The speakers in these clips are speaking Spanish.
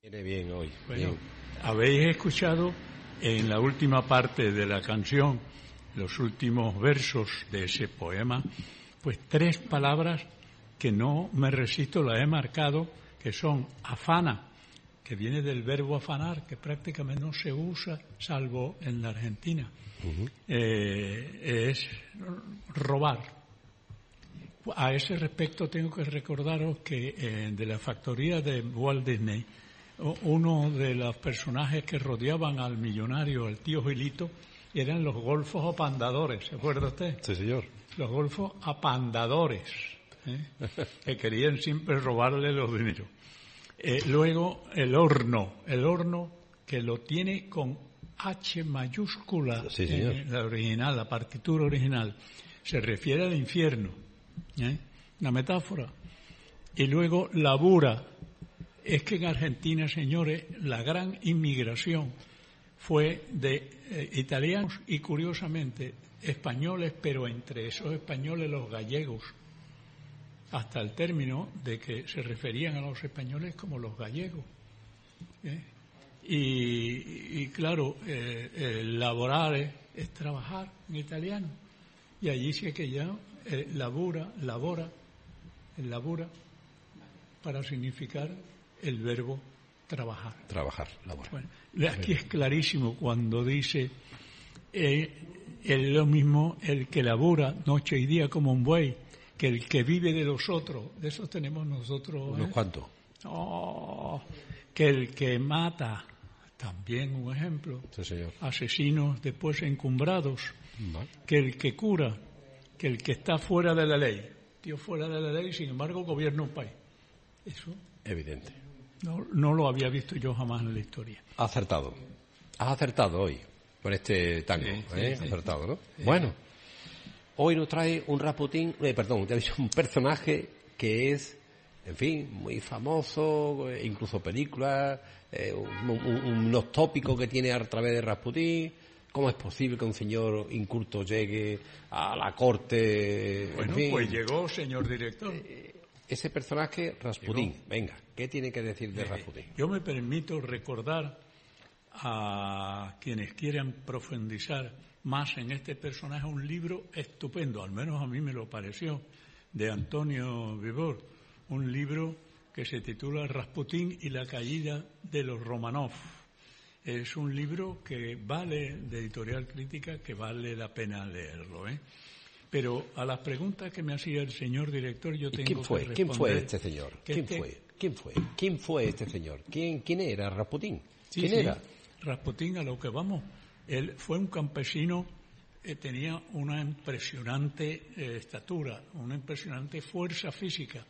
Viene bien hoy. Bueno, Bien. habéis escuchado en la última parte de la canción, los últimos versos de ese poema, pues 3 palabras que no me resisto, las he marcado, que son afana, que viene del verbo afanar, que prácticamente no se usa salvo en la Argentina. Es robar. A ese respecto tengo que recordaros que de la factoría de Walt Disney, uno de los personajes que rodeaban al millonario, el tío Gilito, eran los golfos apandadores, ¿se acuerda usted? Sí, señor. Los golfos apandadores, que querían siempre robarle los dineros. Luego el horno que lo tiene con H mayúscula, Sí, señor. La original, la partitura original, se refiere al infierno, una metáfora. Y luego labura. Es que en Argentina, señores, la gran inmigración fue de italianos y, curiosamente, españoles, pero entre esos españoles los gallegos, hasta el término de que se referían a los españoles como los gallegos. Y claro, laborar es trabajar en italiano. Y allí sí que ya labora, para significar el verbo trabajar. Trabajar, laborar. Bueno, aquí es clarísimo cuando dice es lo mismo el que labora noche y día como un buey que el que vive de los otros. De esos tenemos nosotros. ¿Unos cuantos? Que el que mata, también un ejemplo. Sí, señor. Asesinos después encumbrados. Vale. Que el que cura, que el que está fuera de la ley. Tío, fuera de la ley, sin embargo, gobierna un país. Eso Evidente. no lo había visto yo jamás en la historia. Has acertado hoy con este tango, Sí. Has acertado, ¿no? Sí. Bueno, hoy nos trae un Rasputín, un personaje que es, en fin, muy famoso, incluso películas, unos tópicos que tiene a través de Rasputín. ¿Cómo es posible que un señor inculto llegue a la corte? Bueno, en fin, pues llegó, señor director. Ese personaje, Rasputín, venga, ¿qué tiene que decir de Rasputín? Yo me permito recordar a quienes quieran profundizar más en este personaje un libro estupendo, al menos a mí me lo pareció, de Antonio Vivor, un libro que se titula Rasputín y la caída de los Romanov. Es un libro que vale, de Editorial Crítica, que vale la pena leerlo, Pero a las preguntas que me hacía el señor director yo tengo que responder. ¿Quién fue este señor? ¿Quién fue este señor? ¿Quién era Rasputín? ¿Quién era? Rasputín, a lo que vamos. Él fue un campesino que tenía una impresionante estatura, una impresionante fuerza física,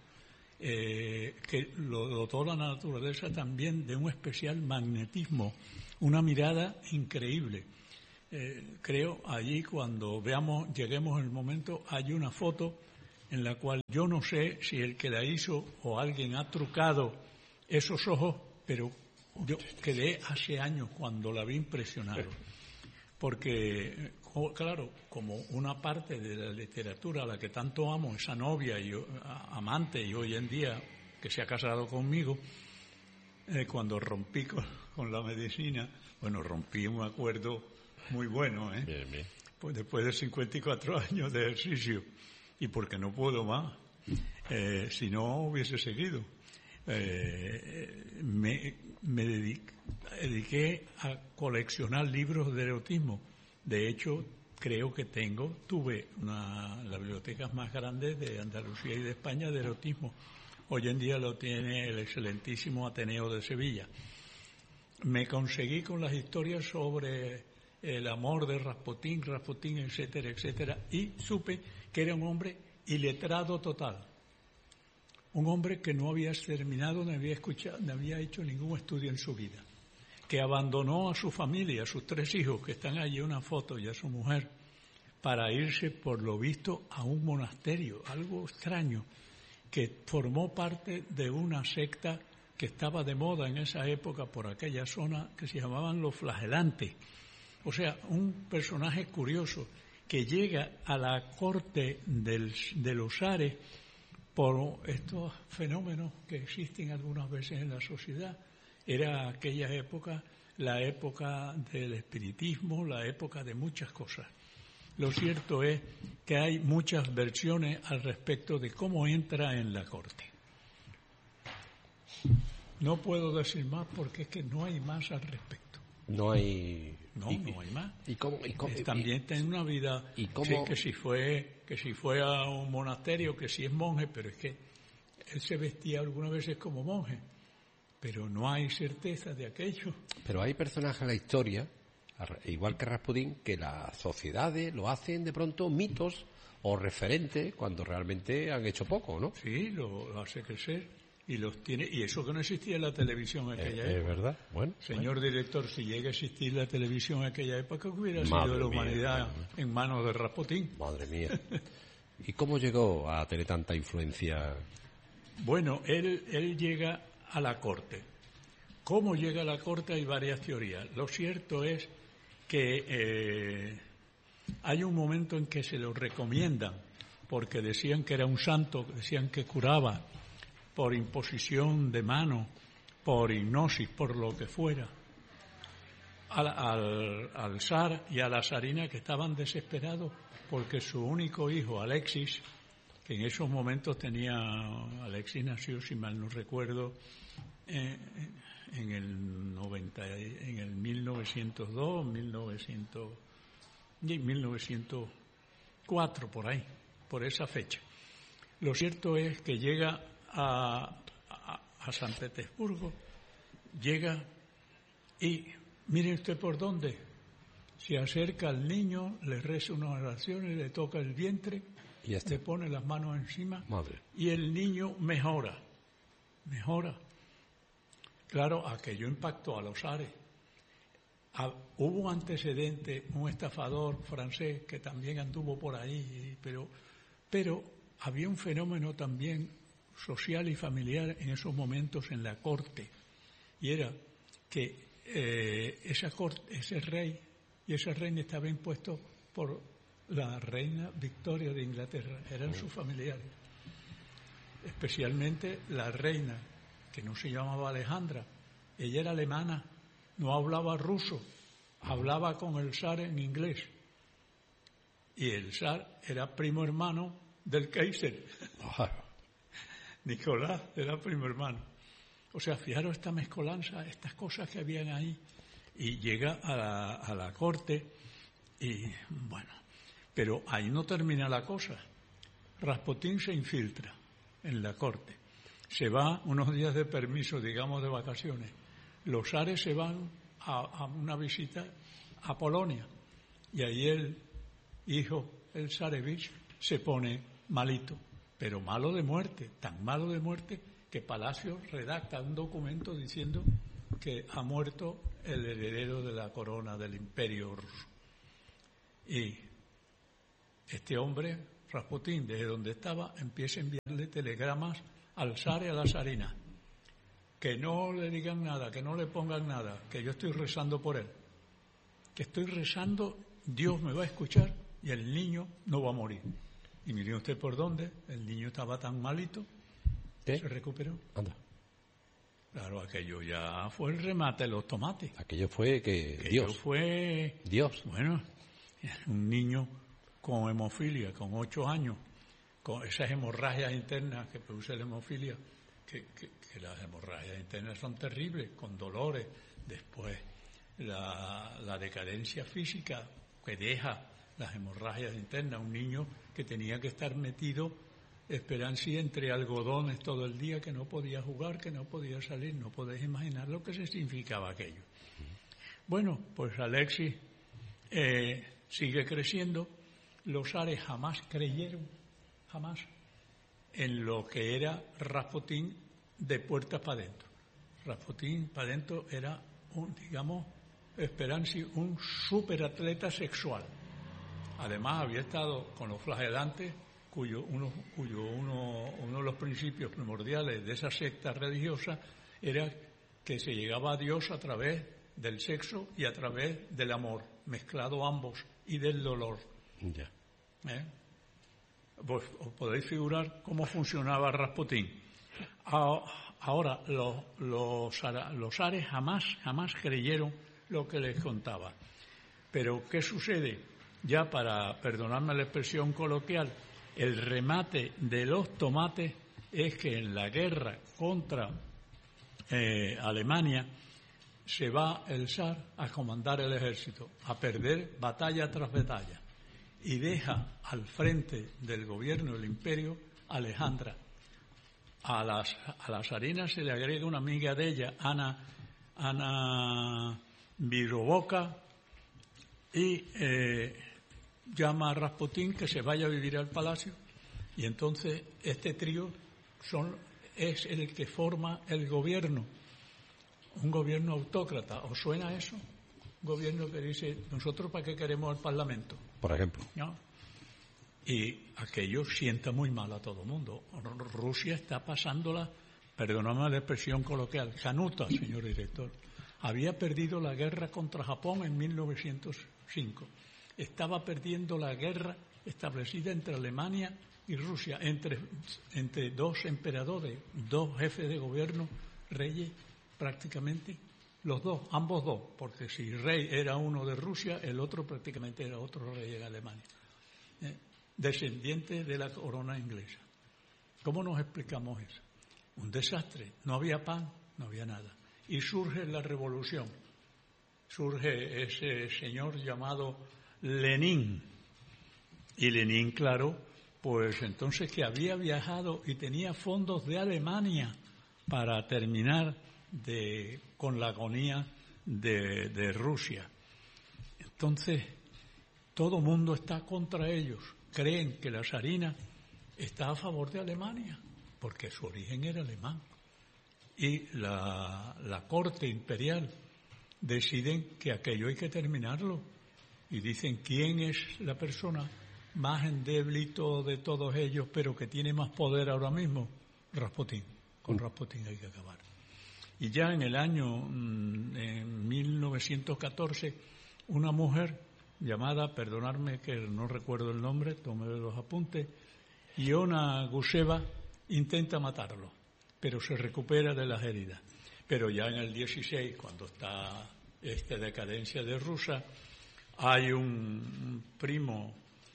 que lo dotó la naturaleza también de un especial magnetismo, una mirada increíble. Creo allí cuando lleguemos el momento, hay una foto en la cual yo no sé si el que la hizo o alguien ha trucado esos ojos, pero yo quedé hace años cuando la vi impresionado. Porque, claro, como una parte de la literatura a la que tanto amo, esa novia y amante y hoy en día que se ha casado conmigo, cuando rompí con la medicina, rompí un acuerdo muy bueno, Bien. Pues después de 54 años de ejercicio, y porque no puedo más, si no hubiese seguido, me dediqué a coleccionar libros de erotismo. De hecho, creo que tuve las bibliotecas más grandes de Andalucía y de España de erotismo. Hoy en día lo tiene el excelentísimo Ateneo de Sevilla. Me conseguí con las historias sobre el amor de Rasputín, etcétera, etcétera, y supe que era un hombre iletrado total. Un hombre que no había terminado, no había hecho ningún estudio en su vida, que abandonó a su familia, a sus 3 hijos, que están allí en una foto, y a su mujer, para irse, por lo visto, a un monasterio, algo extraño, que formó parte de una secta que estaba de moda en esa época por aquella zona, que se llamaban los flagelantes. O sea, un personaje curioso que llega a la corte de los zares por estos fenómenos que existen algunas veces en la sociedad, Era aquella época, la época del espiritismo, la época de muchas cosas. Lo cierto es que hay muchas versiones al respecto de cómo entra en la corte. No puedo decir más porque es que no hay más al respecto. No hay... No hay más. También tiene una vida que si fue a un monasterio, que si es monje, pero es que él se vestía algunas veces como monje, pero no hay certeza de aquello. Pero hay personajes en la historia, igual que Rasputín, que las sociedades lo hacen de pronto mitos o referentes cuando realmente han hecho poco, ¿no? Sí, lo hace crecer. Y los tiene, y eso que no existía en la televisión en aquella época. Es verdad. Bueno, Señor director, si llega a existir la televisión en aquella época, ¿qué hubiera sido de la humanidad en manos de Rasputín? Madre mía. ¿Y cómo llegó a tener tanta influencia? Bueno, él llega a la corte. ¿Cómo llega a la corte? Hay varias teorías. Lo cierto es que hay un momento en que se lo recomiendan, porque decían que era un santo, decían que curaba por imposición de mano, por hipnosis, por lo que fuera, al zar y a la zarina, que estaban desesperados porque su único hijo, Alexis, que en esos momentos Alexis nació, si mal no recuerdo, en el 1902, 1904, por ahí, por esa fecha. Lo cierto es que llega a San Petersburgo, llega y mire usted por dónde, se acerca al niño, le reza unas oraciones, le toca el vientre, le pone las manos encima. Madre. Y el niño mejora. Claro, aquello impactó a los zares. Hubo un antecedente, un estafador francés que también anduvo por ahí, pero había un fenómeno también social y familiar en esos momentos en la corte, y era que ese rey y esa reina estaba impuesto por la reina Victoria de Inglaterra, eran sus familiares, especialmente la reina, que no se llamaba Alejandra, ella era alemana, no hablaba ruso, hablaba con el zar en inglés, y el zar era primo hermano del Kaiser. Nicolás era primo hermano. O sea, fijaros esta mezcolanza, estas cosas que habían ahí. Y llega a la corte y, bueno, pero ahí no termina la cosa. Rasputín se infiltra en la corte. Se va unos días de permiso, digamos, de vacaciones. Los zares se van a una visita a Polonia. Y ahí el hijo, el zarevich, se pone malito. Pero malo de muerte, tan malo de muerte que Palacio redacta un documento diciendo que ha muerto el heredero de la corona del Imperio ruso. Y este hombre, Rasputín, desde donde estaba, empieza a enviarle telegramas al zar y a la zarina. Que no le digan nada, que no le pongan nada, que yo estoy rezando por él. Que estoy rezando, Dios me va a escuchar y el niño no va a morir. Y mire usted por dónde, el niño estaba tan malito, se recuperó. Anda. Claro, aquello ya fue el remate de los tomates. Aquello fue Dios. Dios. Bueno, un niño con hemofilia, con 8 años, con esas hemorragias internas que produce la hemofilia, que las hemorragias internas son terribles, con dolores, después la decadencia física que deja las hemorragias internas, un niño que tenía que estar metido, esperancía, entre algodones todo el día, que no podía jugar, que no podía salir, no podéis imaginar lo que significaba aquello. Bueno, pues Alexis sigue creciendo, los zares jamás creyeron, jamás, en lo que era Rasputín de puertas para adentro. Rasputín para adentro era un, digamos, un superatleta sexual. Además, había estado con los flagelantes, uno de los principios primordiales de esa secta religiosa era que se llegaba a Dios a través del sexo y a través del amor, mezclado ambos, y del dolor. Ya. Pues os podéis figurar cómo funcionaba Rasputín. Ahora, los zares jamás creyeron lo que les contaba. Pero, ¿qué sucede? Ya para, perdonadme la expresión coloquial, el remate de los tomates es que en la guerra contra Alemania se va el zar a comandar el ejército, a perder batalla tras batalla, y deja al frente del gobierno del imperio a Alejandra. A la zarina se le agrega una amiga de ella, Ana Viroboca, y llama a Rasputín que se vaya a vivir al palacio, y entonces este trío es el que forma el gobierno, un gobierno autócrata. ¿Os suena eso? Un gobierno que dice, ¿nosotros para qué queremos el Parlamento? Por ejemplo. ¿No? Y aquello sienta muy mal a todo el mundo. Rusia está pasándola, perdóname la expresión coloquial, canuta, señor director. Había perdido la guerra contra Japón en 1905. Estaba perdiendo la guerra establecida entre Alemania y Rusia, entre dos emperadores, dos jefes de gobierno, reyes prácticamente, ambos dos, porque si rey era uno de Rusia, el otro prácticamente era otro rey de Alemania, descendiente de la corona inglesa. ¿Cómo nos explicamos eso? Un desastre, no había pan, no había nada. Y surge la revolución, surge ese señor llamado Lenin. Y Lenin, claro, pues entonces que había viajado y tenía fondos de Alemania para terminar con la agonía de Rusia. Entonces, todo mundo está contra ellos. Creen que la zarina está a favor de Alemania, porque su origen era alemán. Y la corte imperial deciden que aquello hay que terminarlo. Y dicen, ¿quién es la persona más endeblito de todos ellos, pero que tiene más poder ahora mismo? Rasputín. Con Rasputín hay que acabar. Y ya en el año, en 1914, una mujer llamada, perdonadme que no recuerdo el nombre, tomé los apuntes, Iona Guseva, intenta matarlo, pero se recupera de las heridas. Pero ya en el 16, cuando está esta decadencia de Rusia, hay un primo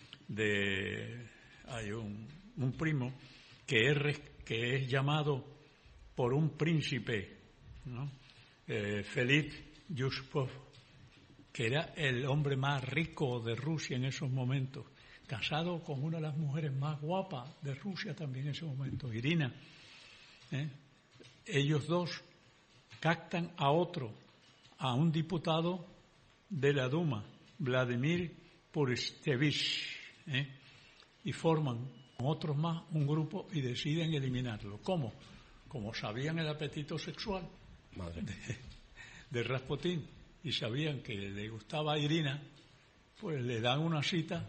que es llamado por un príncipe, ¿no? Felipe Yusupov, que era el hombre más rico de Rusia en esos momentos, casado con una de las mujeres más guapas de Rusia también en ese momento, Irina. Ellos dos captan a un diputado de la Duma, Vladimir Puristevich, y forman con otros más un grupo y deciden eliminarlo. ¿Cómo? Como sabían el apetito sexual de Rasputín y sabían que le gustaba a Irina, pues le dan una cita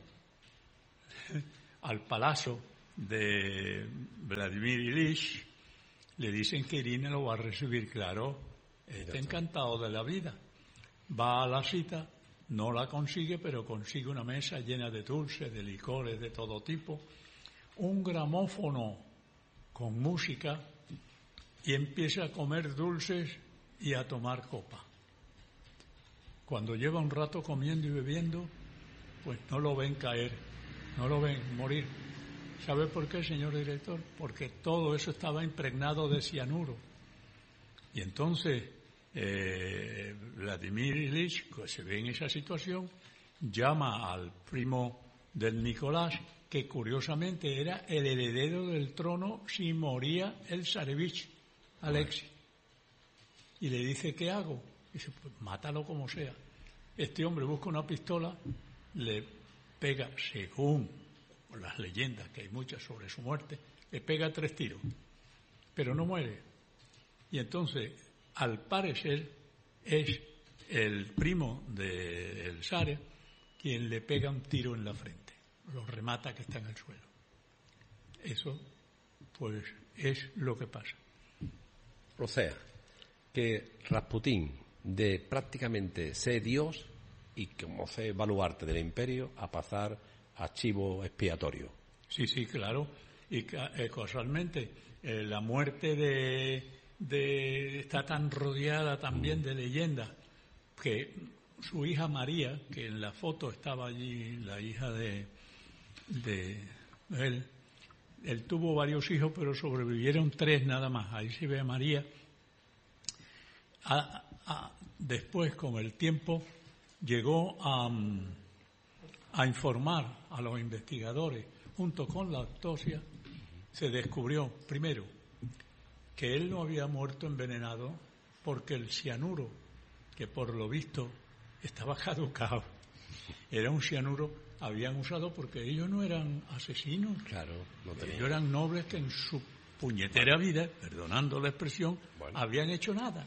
al palacio de Vladimir Ilich, le dicen que Irina lo va a recibir, claro, está encantado de la vida. Va a la cita, no la consigue, pero consigue una mesa llena de dulces, de licores de todo tipo, un gramófono con música, y empieza a comer dulces y a tomar copa. Cuando lleva un rato comiendo y bebiendo, pues no lo ven caer, no lo ven morir. ¿Sabe por qué, señor director? Porque todo eso estaba impregnado de cianuro. Y entonces Vladimir Ilich, que se ve en esa situación, llama al primo del Nicolás, que curiosamente era el heredero del trono si moría el zarevich, Alexis. Y le dice, ¿qué hago? Dice, pues mátalo como sea. Este hombre busca una pistola, le pega, según las leyendas, que hay muchas sobre su muerte, le pega 3 tiros, pero no muere. Y entonces, al parecer, es el primo del zar quien le pega un tiro en la frente, lo remata que está en el suelo. Eso, pues, es lo que pasa. O sea, que Rasputín, de prácticamente ser Dios y como ser baluarte del imperio, a pasar a chivo expiatorio. Sí, claro. Y casualmente la muerte está tan rodeada también de leyendas que su hija María, que en la foto estaba allí, la hija de él tuvo varios hijos, pero sobrevivieron 3 nada más. Ahí se ve a María. Después, con el tiempo, llegó a informar a los investigadores. Junto con la autopsia se descubrió, primero, que él no había muerto envenenado porque el cianuro, que por lo visto estaba caducado, era un cianuro habían usado porque ellos no eran asesinos. Claro, no tenían. Ellos eran nobles que en su puñetera vida, perdonando la expresión, habían hecho nada.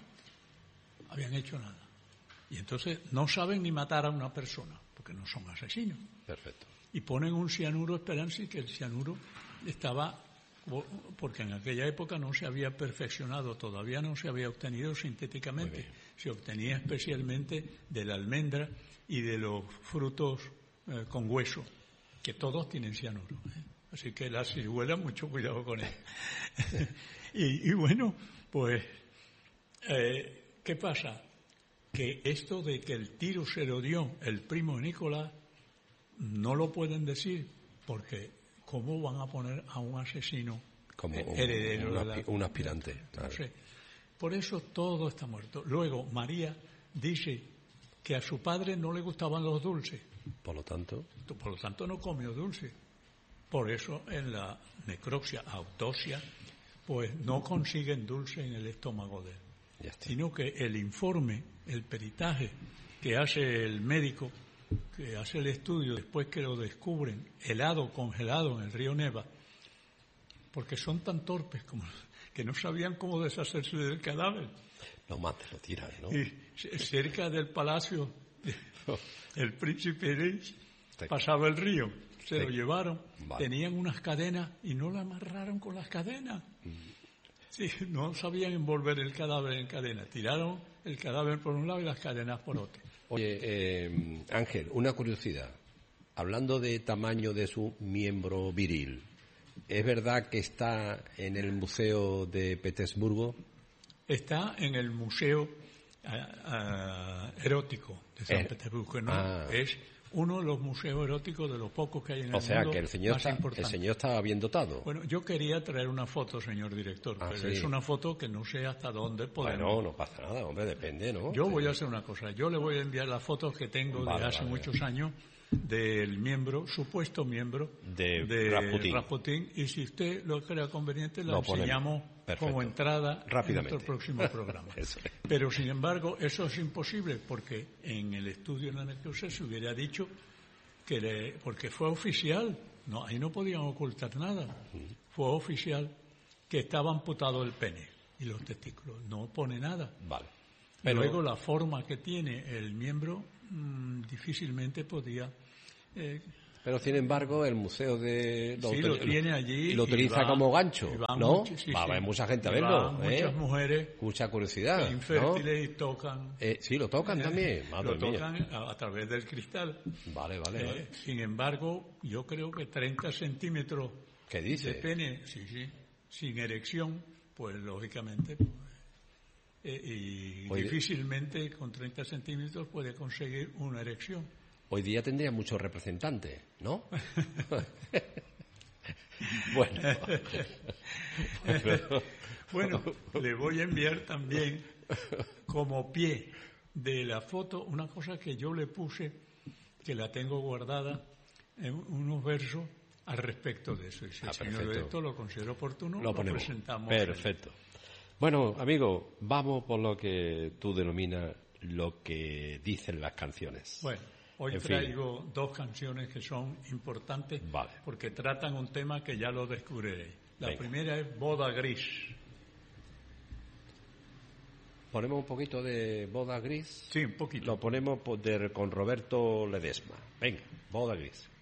Y entonces no saben ni matar a una persona, porque no son asesinos. Perfecto. Y ponen un cianuro esperando que el cianuro estaba, porque en aquella época no se había perfeccionado, todavía no se había obtenido sintéticamente, se obtenía especialmente de la almendra y de los frutos con hueso, que todos tienen cianuro. Así que la ciruela, mucho cuidado con él. y bueno, pues, ¿qué pasa? Que esto de que el tiro se lo dio el primo de Nicolás, no lo pueden decir, porque ¿cómo van a poner a un asesino como heredero un aspirante? Claro. No sé. Por eso todo está muerto. Luego, María dice que a su padre no le gustaban los dulces. Por lo tanto no comió dulce. Por eso en la necropsia, autopsia, pues no consiguen dulce en el estómago de él. Sino que el informe, el peritaje que hace el médico, que hace el estudio después que lo descubren helado, congelado en el río Neva, porque son tan torpes como que no sabían cómo deshacerse del cadáver. Lo matan, lo tiran, ¿no? Y cerca del palacio, el príncipe Reyes pasaba el río, se lo llevaron, tenían unas cadenas y no la amarraron con las cadenas. Sí, no sabían envolver el cadáver en cadena, tiraron el cadáver por un lado y las cadenas por otro. Oye, Ángel, una curiosidad. Hablando de tamaño de su miembro viril, ¿es verdad que está en el Museo de Petersburgo? Está en el Museo Erótico de San Petersburgo, ¿no? Es uno de los museos eróticos de los pocos que hay en el mundo. O sea, que el señor estaba bien dotado. Bueno, yo quería traer una foto, señor director, pero sí. Es una foto que no sé hasta dónde podemos. Bueno, no pasa nada, hombre, depende, ¿no? Yo voy a hacer una cosa, yo le voy a enviar las fotos que tengo de hace muchos años del miembro, supuesto miembro de Rasputín, y si usted lo crea conveniente lo enseñamos como entrada en nuestro próximo programa. Pero sin embargo eso es imposible porque en el estudio de la necropsia se hubiera dicho que porque fue oficial, no, ahí no podían ocultar nada, fue oficial que estaba amputado el pene y los testículos, no pone nada. Vale. Pero luego la forma que tiene el miembro difícilmente podía. Pero sin embargo el museo lo tiene allí y lo utiliza como gancho, ¿no? Va a haber mucha gente a verlo, muchas mujeres, mucha curiosidad, infértiles, ¿no? Y tocan. Sí, lo tocan también. Lo tocan a través del cristal. Vale. Sin embargo, yo creo que 30 centímetros ¿qué dice? De pene, sin erección, pues lógicamente. Y difícilmente con 30 centímetros puede conseguir una erección. Hoy día tendría muchos representantes, ¿no? Bueno, le voy a enviar también como pie de la foto una cosa que yo le puse, que la tengo guardada en unos versos al respecto de eso. Y si el señor director lo considera oportuno, lo presentamos. Perfecto. Bueno, amigo, vamos por lo que tú denominas lo que dicen las canciones. Bueno, hoy traigo 2 canciones que son importantes porque tratan un tema que ya lo descubriréis. La primera es Boda Gris. ¿Ponemos un poquito de Boda Gris? Sí, un poquito. Lo ponemos con Roberto Ledesma. Venga, Boda Gris.